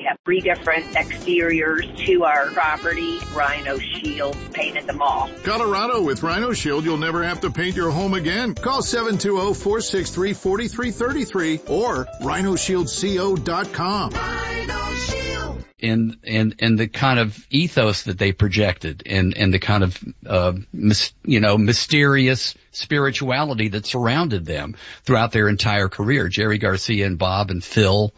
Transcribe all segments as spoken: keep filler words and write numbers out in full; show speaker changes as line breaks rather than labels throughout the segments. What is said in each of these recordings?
have three different exteriors to our property. Rhino Shield painted them all.
Colorado, with Rhino Shield, you'll never have to paint your home again. Call seven two zero, four six three, four three three three or rhino shield co dot com. Rhino Shield.
And, and, and the kind of ethos that they projected and, and the kind of, uh, mis, you know, mysterious spirituality that surrounded them throughout their entire career. Jerry Garcia and Bob and Phil,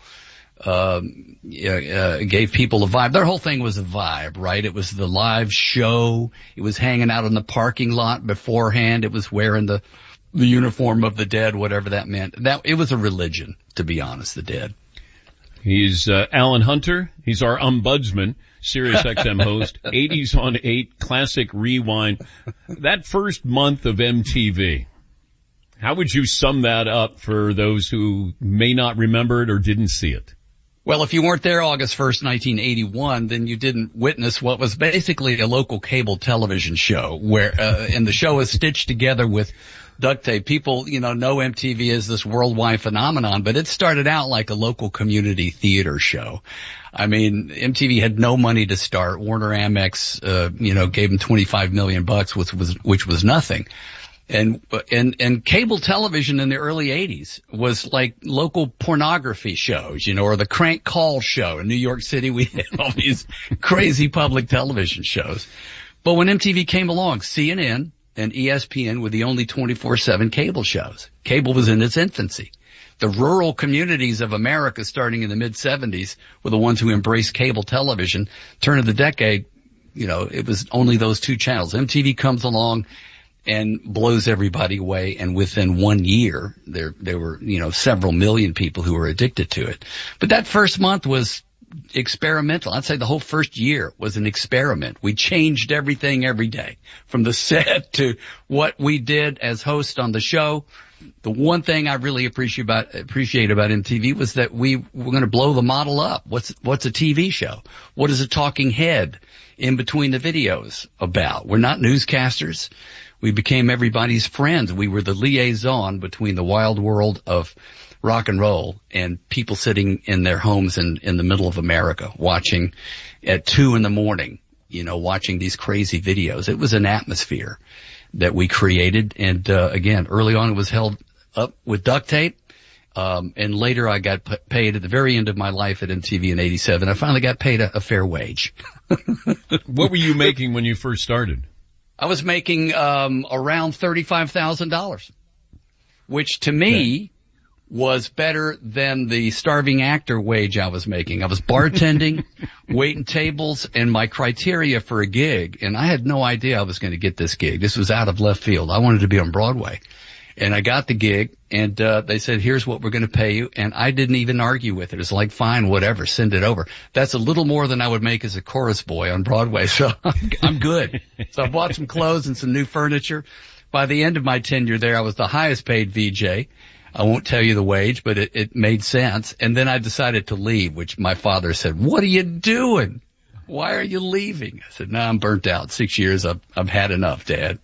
um, uh, gave people a vibe. Their whole thing was a vibe, right? It was the live show. It was hanging out in the parking lot beforehand. It was wearing the, the uniform of the Dead, whatever that meant. That, it was a religion, to be honest, the Dead.
He's uh, Alan Hunter. He's our ombudsman, Sirius X M host, eighties on eight, Classic Rewind. That first month of M T V, how would you sum that up for those who may not remember it or didn't see it?
Well, if you weren't there August first, nineteen eighty-one, then you didn't witness what was basically a local cable television show where, uh, and the show was stitched together with duct tape. People, you know, know M T V as this worldwide phenomenon, but it started out like a local community theater show. I mean, M T V had no money to start. Warner Amex, uh, you know, gave them twenty-five million bucks, which was, which was nothing. And, and, and cable television in the early eighties was like local pornography shows, you know, or the Crank Call show. In New York City, we had all these crazy public television shows. But when M T V came along, C N N and E S P N were the only twenty-four seven cable shows. Cable was in its infancy. The rural communities of America starting in the mid seventies were the ones who embraced cable television. Turn of the decade, you know, it was only those two channels. M T V comes along and blows everybody away, and within one year, there there were, you know, several million people who were addicted to it. But that first month was experimental. I'd say the whole first year was an experiment. We changed everything every day, from the set to what we did as hosts on the show. The one thing I really appreciate about appreciate about M T V was that we were going to blow the model up. What's what's a T V show? What is a talking head in between the videos about? We're not newscasters. We became everybody's friends. We were the liaison between the wild world of rock and roll and people sitting in their homes in, in the middle of America watching at two in the morning, you know, watching these crazy videos. It was an atmosphere that we created. And, uh, again, early on it was held up with duct tape. Um, and later I got p- paid at the very end of my life at M T V in eighty-seven. I finally got paid a, a fair wage.
What were you making when you first started?
I was making, um, around thirty-five thousand dollars, which to me was better than the starving actor wage I was making. I was bartending, waiting tables, and my criteria for a gig, and I had no idea I was going to get this gig. This was out of left field. I wanted to be on Broadway. And I got the gig, and uh they said, here's what we're going to pay you. And I didn't even argue with it. It's like, fine, whatever, send it over. That's a little more than I would make as a chorus boy on Broadway, so I'm, I'm good. So I bought some clothes and some new furniture. By the end of my tenure there, I was the highest paid V J. I won't tell you the wage, but it, it made sense. And then I decided to leave, which my father said, what are you doing? Why are you leaving? I said, no, nah, I'm burnt out. Six years, I've, I've had enough, Dad.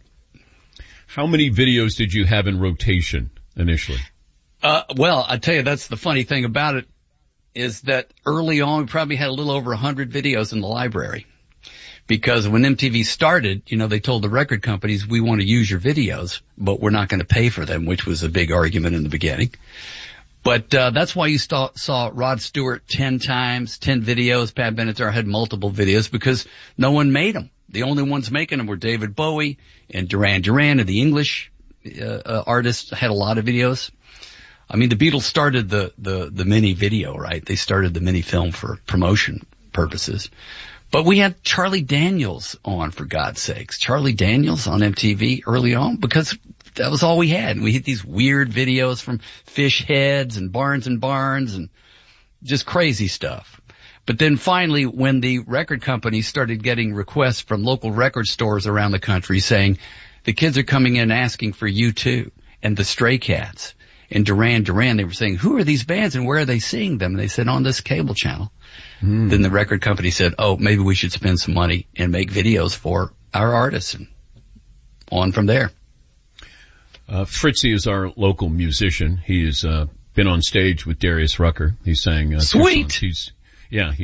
How many videos did you have in rotation initially?
Uh, well, I tell you, that's the funny thing about it is that early on, we probably had a little over a hundred videos in the library. Because when M T V started, you know, they told the record companies, we want to use your videos, but we're not going to pay for them, which was a big argument in the beginning. But, uh, that's why you saw, saw Rod Stewart ten times, ten videos. Pat Benatar had multiple videos because no one made them. The only ones making them were David Bowie and Duran Duran, and the English uh, uh, artists had a lot of videos. I mean, the Beatles started the, the, the mini video, right? They started the mini film for promotion purposes. But we had Charlie Daniels on, for God's sakes. Charlie Daniels on M T V early on, because that was all we had. And we had these weird videos from Fish Heads and Barnes and Barnes and just crazy stuff. But then finally, when the record companies started getting requests from local record stores around the country saying, the kids are coming in asking for U two and the Stray Cats and Duran Duran, they were saying, who are these bands and where are they seeing them? And they said, on this cable channel. Mm. Then the record company said, oh, maybe we should spend some money and make videos for our artists, and on from there.
Uh, Fritzy is our local musician. He has uh, been on stage with Darius Rucker. He sang uh,
Sweet.
He's, yeah. He